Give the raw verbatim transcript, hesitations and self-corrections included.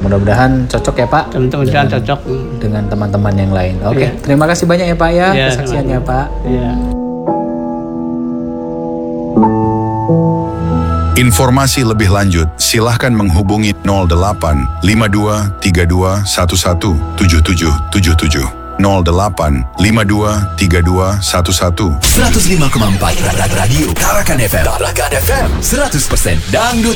mudah-mudahan cocok ya Pak. Mudah-mudahan cocok dengan teman-teman yang lain. Oke, Iya. terima kasih banyak ya Pak ya, Iya, kesaksiannya Pak. Iya. Informasi lebih lanjut, silahkan menghubungi nol delapan lima dua tiga dua satu satu tujuh tujuh tujuh tujuh nol delapan lima dua tiga dua satu satu seratus lima koma empat Radio Tarakan F M. Tarakan F M seratus persen dangdut